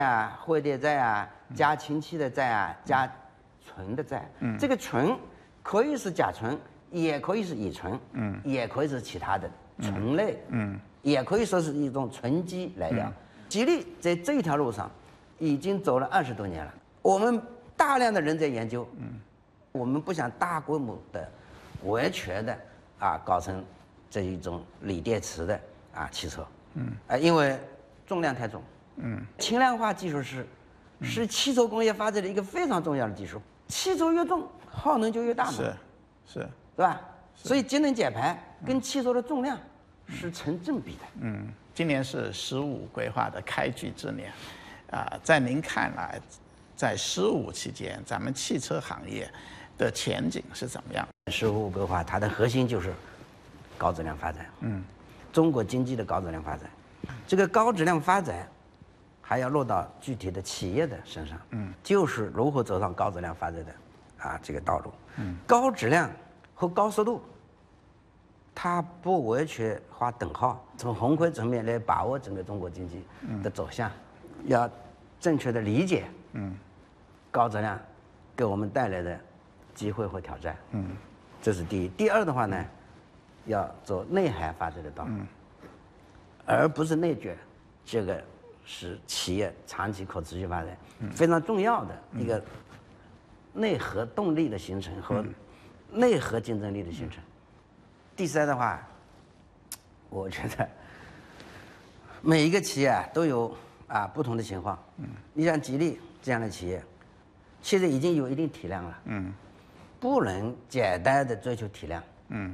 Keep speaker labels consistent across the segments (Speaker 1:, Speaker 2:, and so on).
Speaker 1: 啊、汇兑债啊、加亲戚的债啊、加存的债。这个存可以是甲存，也可以是乙存，也可以是其他的存类，也可以说是一种存积来的。吉利在这一条路上已经走了20多年了，我们大量的人在研究，我们不想大规模的、完全的搞成这一种锂电池的汽车，因为重量太重，轻量化技术是汽车工业发展的一个非常重要的技术。汽车越重，耗能就越大嘛，
Speaker 2: 是
Speaker 1: 吧？所以节能减排跟汽车的重量是成正比的。
Speaker 2: 今年是“15”规划的开局之年，在您看来，在15期间，咱们汽车行业的前景是怎么样
Speaker 1: ？15规划它的核心就是高质量发展，中国经济的高质量发展，这个高质量发展还要落到具体的企业的身上，就是如何走上高质量发展的这个道路。高质量和高速度，它不完全划等号。从宏观层面来把握整个中国经济的走向，要正确的理解，高质量给我们带来的机会和挑战，这是第一。第二的话呢，要走内涵发展的道路，而不是内卷，这个是企业长期可持续发展非常重要的一个内核动力的形成和内核竞争力的形成。第三的话，我觉得每一个企业都有不同的情况。你像吉利这样的企业，现在已经有一定体量了，不能简单的追求体量，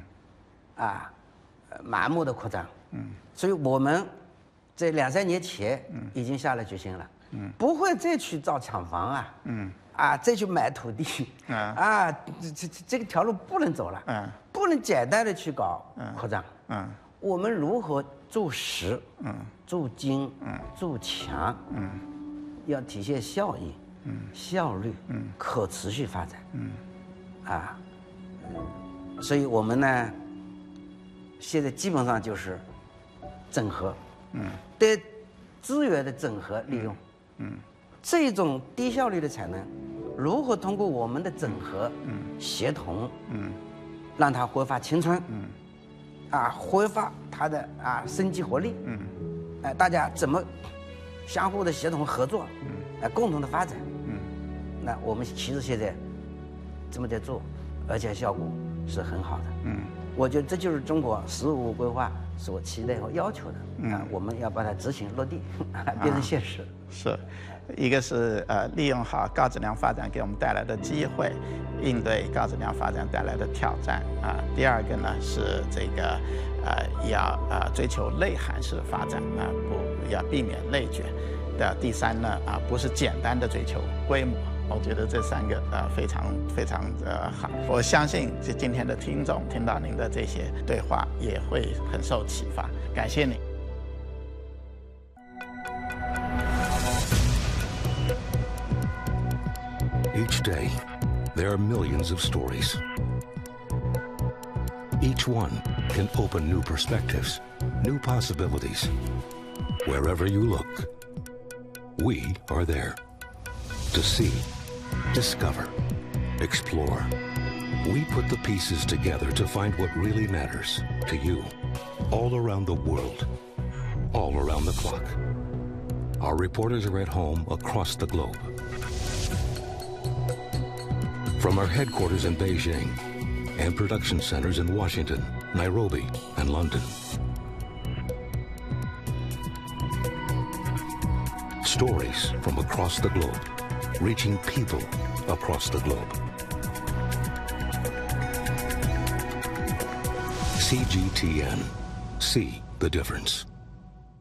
Speaker 1: 盲目的扩张，所以我们在2、3年前已经下了决心了，不会再去造厂房再去买土地，这个条路不能走了，不能简单的去搞扩张，我们如何做实，做精，做强，要体现效益、效率、可持续发展，所以我们呢，现在基本上就是整合，对资源的整合利用，这种低效率的产能，如何通过我们的整合、协同，让它焕发青春，挥发它的生机活力，大家怎么相互的协同合作，共同的发展，那我们其实现在这么在做，而且效果是很好的，我觉得这就是中国15规划所期待和要求的，我们要把它执行落地，变成现实。
Speaker 2: 是，一个是利用好高质量发展给我们带来的机会，应对高质量发展带来的挑战第二个呢是这个要追求内涵式发展不要避免内卷第三呢不是简单的追求规模。我觉得这3个非常非常好，我相信今天的听众听到您的这些对话也会很受启发，感谢你。
Speaker 3: Each day, there are millions of stories. Each one can open new perspectives, new possibilities. Wherever you look, we are there to see, discover, explore. We put the pieces together to find what really matters to you, all around the world, all around the clock. Our reporters are at home across the globe. From our headquarters in Beijing and production centers in Washington, Nairobi, and London. Stories from across the globe, reaching people across the globe. CGTN. See the difference.